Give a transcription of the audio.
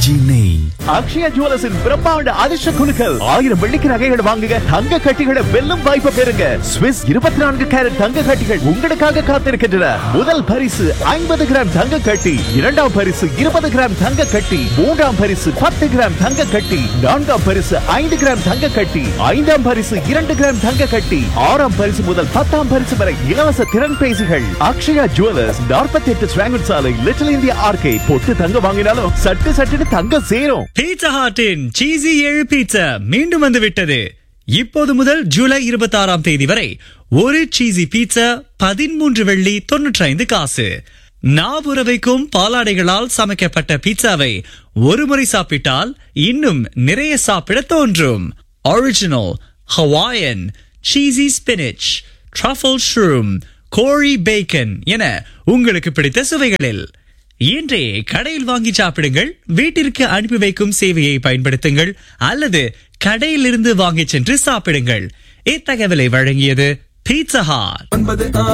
RKG நெய். அக்ஷயா ஜுவல்லர்ஸின் பிரம்மாண்ட அதிர்ஷ்ட குலுக்கல் 1000 வெள்ளிக்கு நகைகளை வாங்குங்க, தங்க கட்டிகளை வெல்லும் வாய்ப்பு பெறுங்க. ஸ்விஸ் 24 கேரட் தங்க கட்டிகள் உங்களுக்காக காத்திருக்கின்றன. முதல் பரிசு 50 கிராம் தங்க கட்டி, இரண்டாம் பரிசு 20 கிராம் தங்க கட்டி, மூன்றாம் பரிசு 10 கிராம் தங்க கட்டி, நான்காம் பரிசு 5 கிராம் தங்க கட்டி, ஐந்தாம் பரிசு 2 கிராம் தங்க கட்டி, ஆறாம் பரிசு முதல் 10ஆம் பரிசு வரை இலவச திறன் பேசிகள். அக்ஷயா ஜுவல்லர்ஸ் 48 ஸ்வாங்கன் சாலை, லிட்டில் இந்தியா ஆர்கேட். பொட்டு தங்க வாங்கினாலும் சட்டு தங்க சேரும். பீட்சா ஹாட்டின் சீசி 7 பீட்சா மீண்டும் வந்து விட்டது. இப்போது முதல் ஜூலை 26ஆம் தேதி வரை ஒரு சீசி பீட்சா 13 வெள்ளி 95 காசு. நாவுற வைக்கும் பாலாடைகளால் சமைக்கப்பட்ட பீட்சாவை ஒரு முறை சாப்பிட்டால் இன்னும் நிறைய சாப்பிட தோன்றும். Original Hawaiian, சீசி spinach, truffle shroom, கோழி பேக்கன் என உங்களுக்கு பிடித்த சுவைகளில் இன்றே கடையில் வாங்கி சாப்பிடுங்கள். வீட்டிற்கு அனுப்பி வைக்கும் சேவையை பயன்படுத்துங்கள் அல்லது கடையில் இருந்து வாங்கி சென்று சாப்பிடுங்கள். இத்தகவலை வழங்கியது பீட்சா ஹாட்.